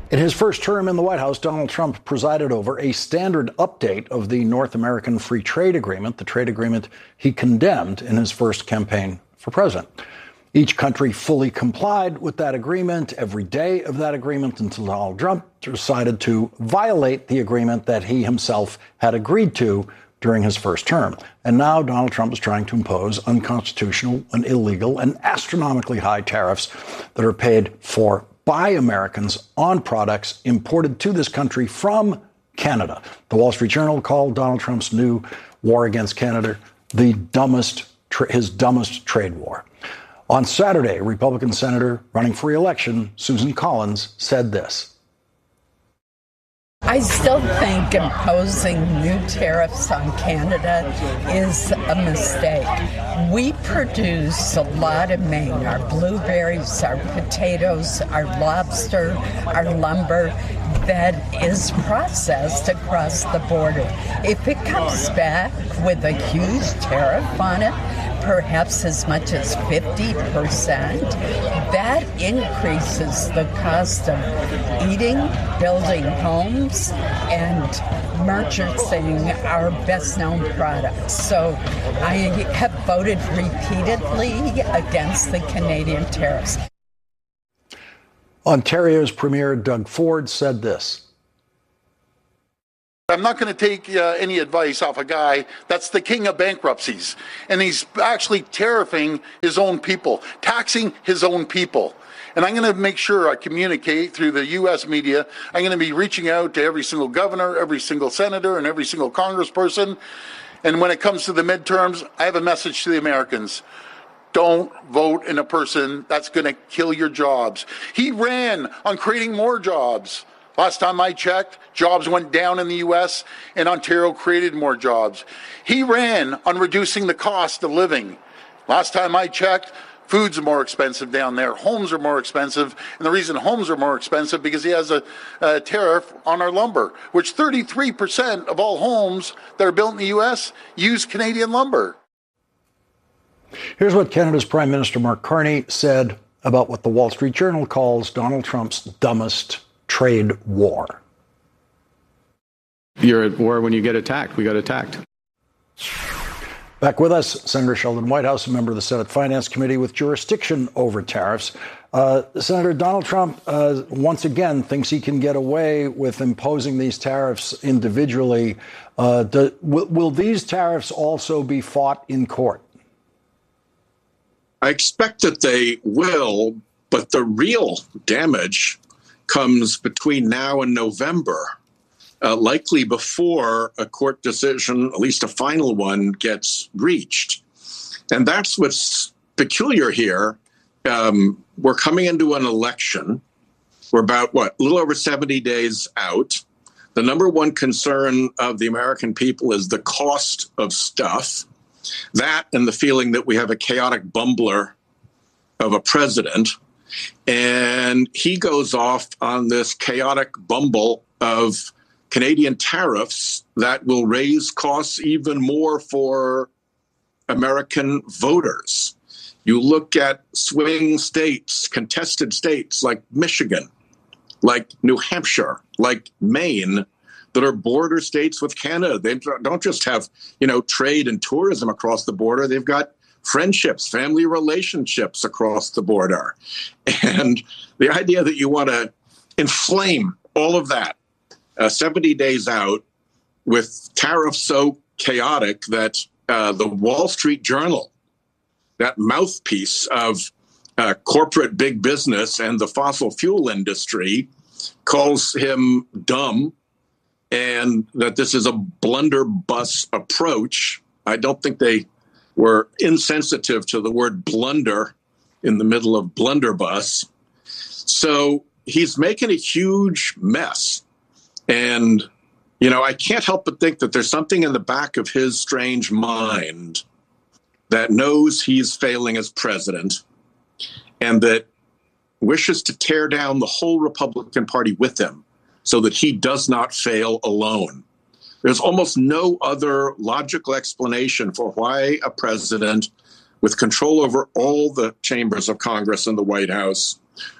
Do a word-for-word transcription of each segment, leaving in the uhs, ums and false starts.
In his first term in the White House, Donald Trump presided over a standard update of the North American Free Trade Agreement, the trade agreement he condemned in his first campaign for president. Each country fully complied with that agreement every day of that agreement until Donald Trump decided to violate the agreement that he himself had agreed to during his first term. And now Donald Trump is trying to impose unconstitutional and illegal and astronomically high tariffs that are paid for by Americans on products imported to this country from Canada. The Wall Street Journal called Donald Trump's new war against Canada the dumbest, his dumbest trade war. On Saturday, Republican Senator running for re-election, Susan Collins, said this. I still think imposing new tariffs on Canada is a mistake. We produce a lot in Maine, our blueberries, our potatoes, our lobster, our lumber, that is processed across the border. If it comes back with a huge tariff on it, perhaps as much as fifty percent, that increases the cost of eating, building homes, and purchasing our best-known products. So I have voted repeatedly against the Canadian tariffs. Ontario's Premier Doug Ford said this. I'm not going to take uh, any advice off a guy that's the king of bankruptcies. And he's actually tariffing his own people, taxing his own people. And I'm going to make sure I communicate through the U S media. I'm going to be reaching out to every single governor, every single senator, and every single congressperson. And when it comes to the midterms, I have a message to the Americans. Don't vote in a person that's going to kill your jobs. He ran on creating more jobs. Last time I checked, jobs went down in the U S and Ontario created more jobs. He ran on reducing the cost of living. Last time I checked, food's more expensive down there. Homes are more expensive. And the reason homes are more expensive because he has a, a tariff on our lumber, which thirty-three percent of all homes that are built in the U S use Canadian lumber. Here's what Canada's Prime Minister Mark Carney said about what the Wall Street Journal calls Donald Trump's dumbest trade war. You're at war when you get attacked. We got attacked. Back with us, Senator Sheldon Whitehouse, a member of the Senate Finance Committee with jurisdiction over tariffs. Uh, Senator, Donald Trump uh, once again thinks he can get away with imposing these tariffs individually. Uh, do, will, will these tariffs also be fought in court? I expect that they will, but the real damage comes between now and November, uh, likely before a court decision, at least a final one, gets reached. And that's what's peculiar here. Um, we're coming into an election. We're about, what, a little over seventy days out. The number one concern of the American people is the cost of stuff. That and the feeling that we have a chaotic bumbler of a president. And he goes off on this chaotic bumble of Canadian tariffs that will raise costs even more for American voters. You look at swing states, contested states like Michigan, like New Hampshire, like Maine, that are border states with Canada. They don't just have, you know, trade and tourism across the border. They've got friendships, family relationships across the border. And the idea that you want to inflame all of that uh, seventy days out with tariffs so chaotic that uh, the Wall Street Journal, that mouthpiece of uh, corporate big business and the fossil fuel industry, calls him dumb, and that this is a blunderbuss approach. I don't think they were insensitive to the word blunder in the middle of blunderbuss. So he's making a huge mess. And, you know, I can't help but think that there's something in the back of his strange mind that knows he's failing as president and that wishes to tear down the whole Republican Party with him so that he does not fail alone. There's almost no other logical explanation for why a president with control over all the chambers of Congress and the White House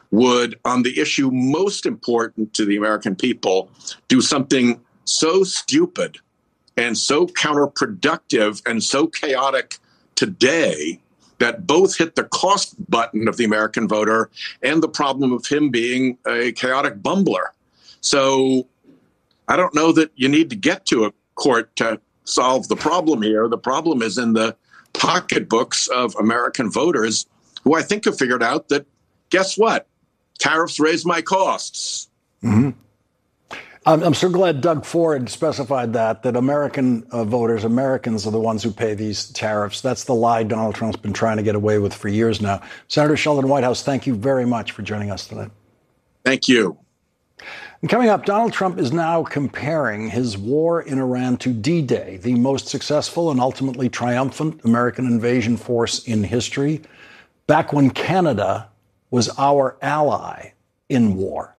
would, on the issue most important to the American people, do something so stupid and so counterproductive and so chaotic today that both hit the cost button of the American voter and the problem of him being a chaotic bumbler. So I don't know that you need to get to a court to solve the problem here. The problem is in the pocketbooks of American voters who I think have figured out that, guess what? Tariffs raise my costs. Mm-hmm. I'm, I'm so glad Doug Ford specified that, that American uh, voters, Americans are the ones who pay these tariffs. That's the lie Donald Trump's been trying to get away with for years now. Senator Sheldon Whitehouse, thank you very much for joining us today. Thank you. And coming up, Donald Trump is now comparing his war in Iran to D-Day, the most successful and ultimately triumphant American invasion force in history, back when Canada was our ally in war.